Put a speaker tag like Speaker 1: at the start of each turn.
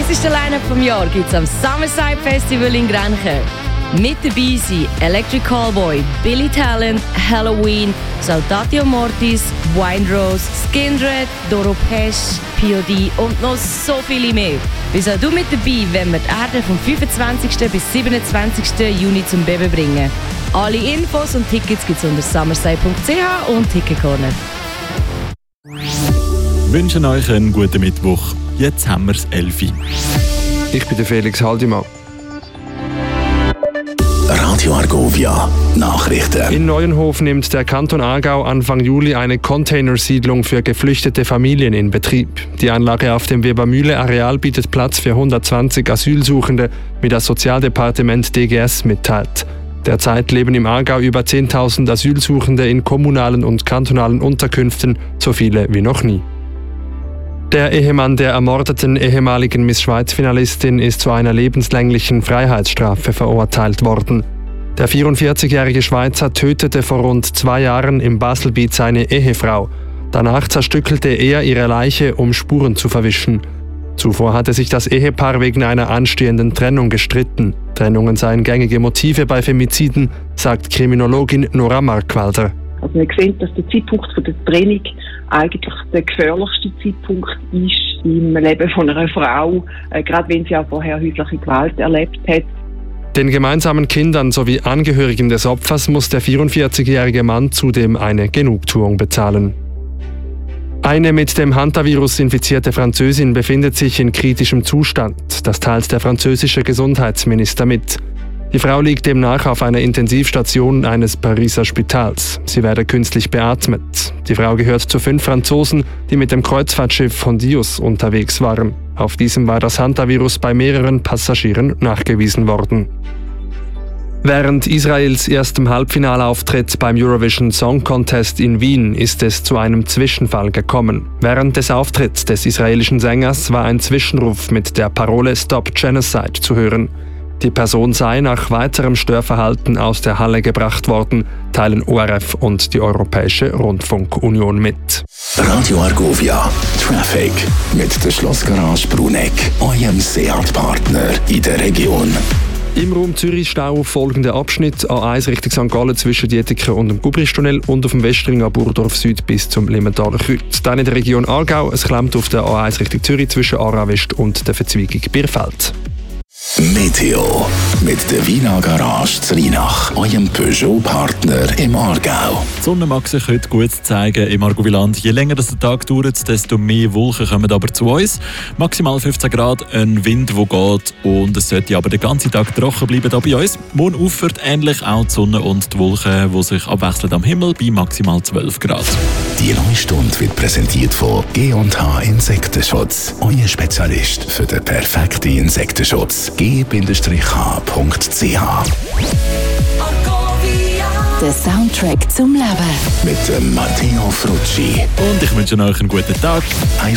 Speaker 1: krasseste Line-Up vom Jahr gibt es am Summerside Festival in Grenchen. Mit dabei sind Electric Callboy, Billy Talent, Halloween, Saltatio Mortis, Wine Rose, Skindred, Doro Pesch, POD und noch so viele mehr. Bist auch du mit dabei, wenn wir die Erde vom 25. bis 27. Juni zum Beben bringen. Alle Infos und Tickets gibt es unter summerside.ch und Ticketcorner.
Speaker 2: Wir wünschen euch einen guten Mittwoch. Jetzt haben wir es 11 Uhr.
Speaker 3: Ich bin der Felix Haldimann.
Speaker 4: Radio Argovia Nachrichten.
Speaker 3: In Neuenhof nimmt der Kanton Aargau Anfang Juli eine Containersiedlung für geflüchtete Familien in Betrieb. Die Anlage auf dem Webermühle-Areal bietet Platz für 120 Asylsuchende, wie das Sozialdepartement DGS mitteilt. Derzeit leben im Aargau über 10.000 Asylsuchende in kommunalen und kantonalen Unterkünften, so viele wie noch nie. Der Ehemann der ermordeten ehemaligen Miss-Schweiz-Finalistin ist zu einer lebenslänglichen Freiheitsstrafe verurteilt worden. Der 44-jährige Schweizer tötete vor rund 2 Jahren im Baselbiet seine Ehefrau. Danach zerstückelte er ihre Leiche, um Spuren zu verwischen. Zuvor hatte sich das Ehepaar wegen einer anstehenden Trennung gestritten. Trennungen seien gängige Motive bei Femiziden, sagt Kriminologin Nora Markwalder.
Speaker 5: Also man sieht, dass der Zeitpunkt der Trennung eigentlich der gefährlichste Zeitpunkt ist im Leben von einer Frau, gerade wenn sie auch vorher häusliche Gewalt erlebt hat.
Speaker 3: Den gemeinsamen Kindern sowie Angehörigen des Opfers muss der 44-jährige Mann zudem eine Genugtuung bezahlen. Eine mit dem Hantavirus infizierte Französin befindet sich in kritischem Zustand. Das teilt der französische Gesundheitsminister mit. Die Frau liegt demnach auf einer Intensivstation eines Pariser Spitals. Sie werde künstlich beatmet. Die Frau gehört zu 5 Franzosen, die mit dem Kreuzfahrtschiff Hondius unterwegs waren. Auf diesem war das Hantavirus bei mehreren Passagieren nachgewiesen worden. Während Israels erstem Halbfinalauftritt beim Eurovision Song Contest in Wien ist es zu einem Zwischenfall gekommen. Während des Auftritts des israelischen Sängers war ein Zwischenruf mit der Parole Stop Genocide zu hören. Die Person sei nach weiterem Störverhalten aus der Halle gebracht worden, teilen ORF und die Europäische Rundfunkunion mit.
Speaker 4: Radio Argovia Traffic mit der Schlossgarage Bruneck, eurem Seat-Partner in der Region.
Speaker 3: Im Raum Zürich Stau auf folgenden Abschnitt: A1 Richtung St. Gallen zwischen Dietiker und dem Gubristunnel und auf dem Westring an Burdorf Süd bis zum Limmentaler Kreuz. Dann in der Region Aargau, es klemmt auf der A1 Richtung Zürich zwischen Aarau West und der Verzweigung Bierfeld.
Speaker 4: Meteo mit der Wiener Garage zu Rheinach, eurem Peugeot-Partner im Aargau.
Speaker 2: Die Sonne mag sich heute gut zeigen im Argoviland. Je länger der Tag dauert, desto mehr Wolken kommen aber zu uns. Maximal 15 Grad, ein Wind, der geht, und es sollte aber den ganzen Tag trocken bleiben hier bei uns. Morgen auffährt ähnlich auch die Sonne und die Wolken, die sich abwechseln am Himmel bei maximal 12 Grad.
Speaker 4: Die neue Stunde wird präsentiert von G&H Insektenschutz, euer Spezialist für den perfekten Insektenschutz. g-h.ch.
Speaker 6: Der Soundtrack zum Leben.
Speaker 4: Mit dem Matteo Frucci.
Speaker 2: Und ich wünsche euch einen guten Tag.
Speaker 4: Einfach